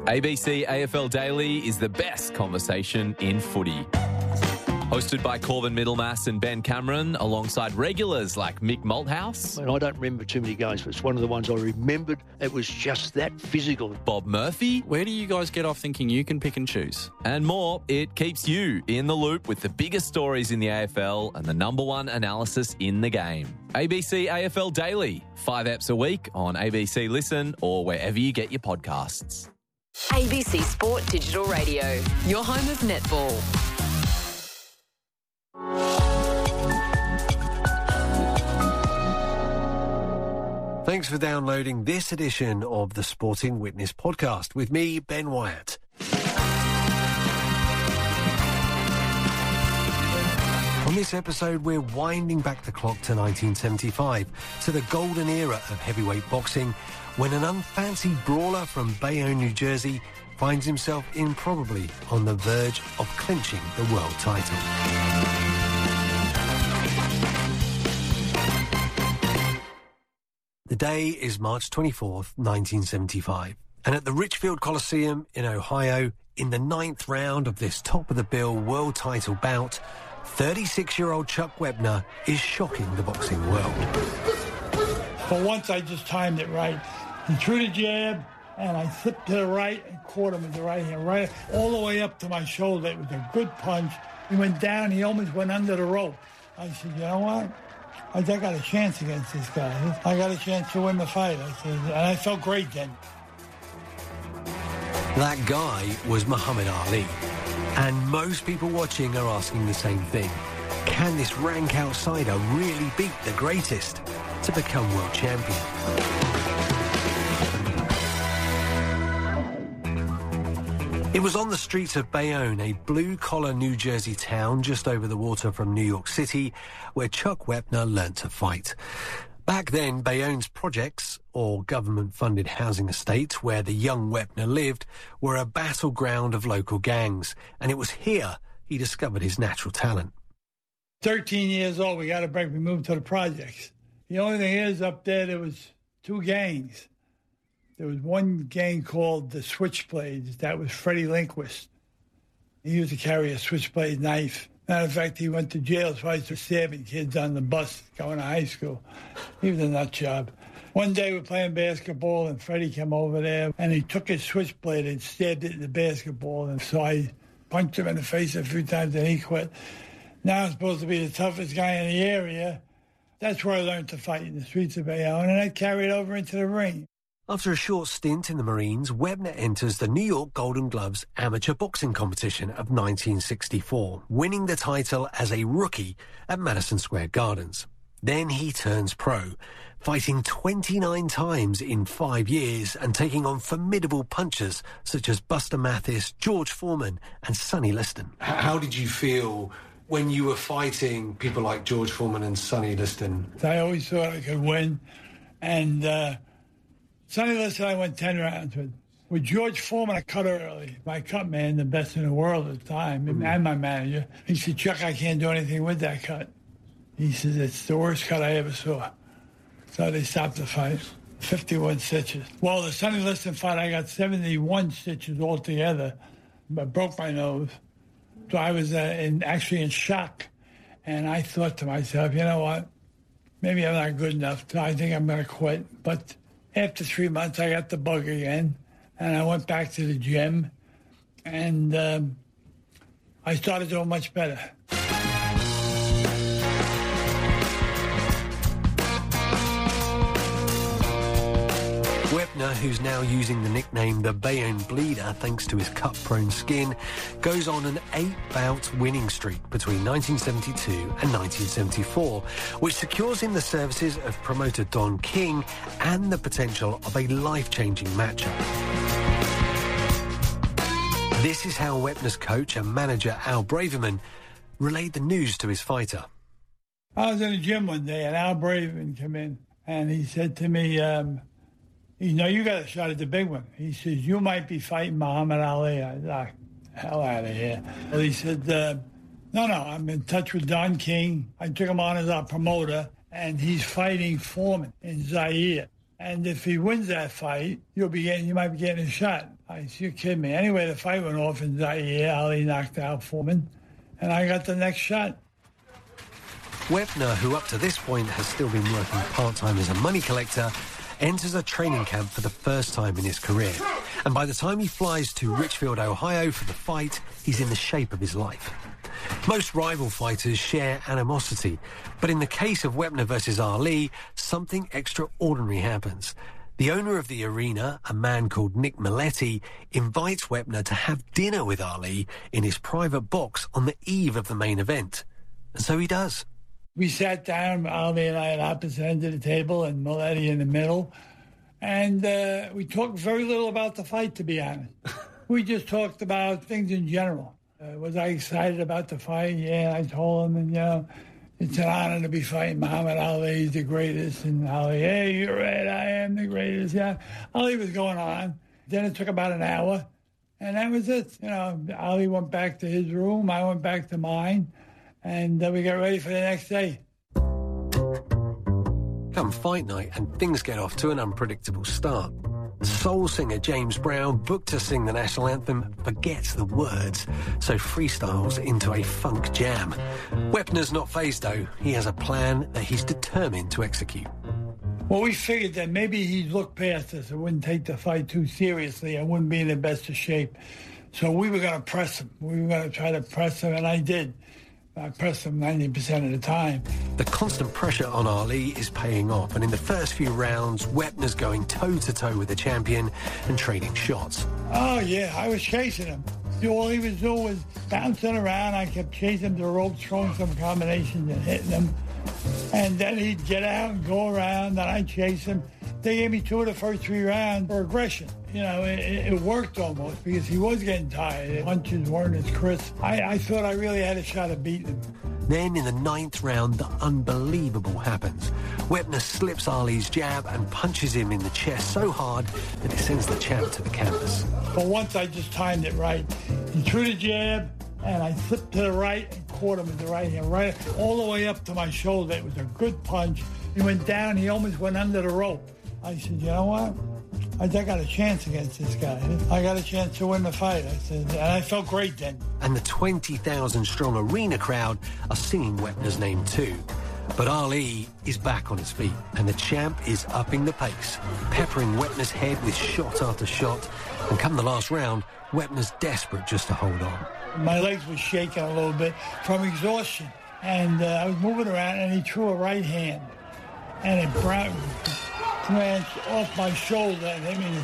ABC AFL Daily is the best conversation in footy. Hosted by Corvin Middlemass and Ben Cameron, alongside regulars like Mick Malthouse. And I don't remember too many games, but it's one of the ones I remembered. It was just that physical. Bob Murphy. Where do you guys get off thinking you can pick and choose? And more. It keeps you in the loop with the biggest stories in the AFL and the number one analysis in the game. ABC AFL Daily. 5 eps a week on ABC Listen or wherever you get your podcasts. ABC Sport Digital Radio, your home of netball. Thanks for downloading this edition of the Sporting Witness podcast with me, Ben Wyatt. On this episode, we're winding back the clock to 1975, to the golden era of heavyweight boxing, when an unfancied brawler from Bayonne, New Jersey, finds himself improbably on the verge of clinching the world title. The day is March 24th, 1975, and at the Richfield Coliseum in Ohio, in the 9th round of this top-of-the-bill world title bout, 36-year-old Chuck Wepner is shocking the boxing world. For once, I just timed it right. He threw the jab, and I flipped to the right and caught him with the right hand, right all the way up to my shoulder. It was a good punch. He went down. He almost went under the rope. I said, you know what? I got a chance against this guy. I got a chance to win the fight. I said, and I felt great then. That guy was Muhammad Ali. And most people watching are asking the same thing. Can this rank outsider really beat the greatest to become world champion? It was on the streets of Bayonne, a blue-collar New Jersey town just over the water from New York City, where Chuck Wepner learnt to fight. Back then, Bayonne's projects, or government-funded housing estates where the young Wepner lived, were a battleground of local gangs, and it was here he discovered his natural talent. 13 years old, we got a break. We moved to the projects. The only thing is, up there was 2 gangs. There was one gang called the Switchblades. That was Freddie Lindquist. He used to carry a switchblade knife. Matter of fact, he went to jail twice for stabbing kids on the bus going to high school. He was a nut job. One day we were playing basketball, and Freddie came over there, and he took his switchblade and stabbed it in the basketball. And so I punched him in the face a few times, and he quit. Now I'm supposed to be the toughest guy in the area. That's where I learned to fight, in the streets of Bayonne, and I carried over into the ring. After a short stint in the Marines, Wepner enters the New York Golden Gloves amateur boxing competition of 1964, winning the title as a rookie at Madison Square Gardens. Then he turns pro, fighting 29 times in 5 years and taking on formidable punchers such as Buster Mathis, George Foreman and Sonny Liston. How did you feel when you were fighting people like George Foreman and Sonny Liston? I always thought I could win, and Sonny Liston, I went 10 rounds with. With George Foreman, I cut early. My cut man, the best in the world at the time, and my manager. He said, Chuck, I can't do anything with that cut. He says, it's the worst cut I ever saw. So they stopped the fight. 51 stitches. Well, the Sonny Liston fight, I got 71 stitches altogether. I broke my nose. So I was actually in shock. And I thought to myself, you know what? Maybe I'm not good enough. So I think I'm going to quit. But after 3 months, I got the bug again, and I went back to the gym, and I started doing much better. Wepner, who's now using the nickname the Bayonne Bleeder thanks to his cut-prone skin, goes on an 8-bout winning streak between 1972 and 1974, which secures him the services of promoter Don King and the potential of a life-changing matchup. This is how Wepner's coach and manager Al Braverman relayed the news to his fighter. I was in the gym one day, and Al Braverman came in, and he said to me, you know, you got a shot at the big one. He says, you might be fighting Muhammad Ali. I thought, hell out of here. Well, he said, no, I'm in touch with Don King. I took him on as our promoter, and he's fighting Foreman in Zaire. And if he wins that fight, you might be getting a shot. I said, you're kidding me. Anyway, the fight went off in Zaire. Ali knocked out Foreman, and I got the next shot. Webner, who up to this point has still been working part-time as a money collector, enters a training camp for the first time in his career. And by the time he flies to Richfield, Ohio for the fight, he's in the shape of his life. Most rival fighters share animosity, but in the case of Wepner versus Ali, something extraordinary happens. The owner of the arena, a man called Nick Maletti, invites Wepner to have dinner with Ali in his private box on the eve of the main event. And so he does. We sat down, Ali and I at opposite ends of the table and Maletti in the middle. And we talked very little about the fight, to be honest. We just talked about things in general. Was I excited about the fight? Yeah, I told him, and, it's an honor to be fighting Muhammad Ali. He's the greatest. And Ali, hey, you're right, I am the greatest. Yeah, Ali was going on. Then it took about an hour, and that was it. Ali went back to his room. I went back to mine. And we got ready for the next day. Come fight night, and things get off to an unpredictable start. Soul singer James Brown, booked to sing the national anthem, forgets the words, so freestyles into a funk jam. Wepner's not fazed, though. He has a plan that he's determined to execute. Well, we figured that maybe he'd look past us and wouldn't take the fight too seriously and wouldn't be in the best of shape. So we were going to press him. We were going to try to press him, and I did. I pressed him 90% of the time. The constant pressure on Ali is paying off, and in the first few rounds, Wepner's going toe-to-toe with the champion and trading shots. Oh, yeah, I was chasing him. All he was doing was bouncing around. I kept chasing him to the ropes, throwing some combinations and hitting him. And then he'd get out and go around, and I'd chase him. They gave me 2 of the first 3 rounds for aggression. It worked almost because he was getting tired. The punches weren't as crisp. I thought I really had a shot at beating him. Then in the 9th round, the unbelievable happens. Wepner slips Ali's jab and punches him in the chest so hard that it sends the champ to the canvas. But once I just timed it right. He threw the jab, and I flipped to the right and caught him with the right hand, right all the way up to my shoulder. It was a good punch. He went down. He almost went under the rope. I said, you know what? I got a chance against this guy. I got a chance to win the fight. I said, and I felt great then. And the 20,000-strong arena crowd are singing Wepner's name too. But Ali is back on his feet, and the champ is upping the pace, peppering Wepner's head with shot after shot. And come the last round, Wepner's desperate just to hold on. My legs were shaking a little bit from exhaustion, and I was moving around, and he threw a right hand, and it branched off my shoulder and hit me in the